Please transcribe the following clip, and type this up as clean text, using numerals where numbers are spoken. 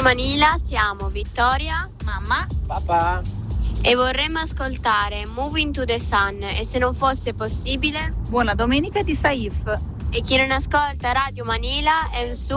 Manila siamo Vittoria, mamma, papà, e vorremmo ascoltare Moving to the Sun, e se non fosse possibile. buona domenica di Saif. E chi non ascolta Radio Manila è un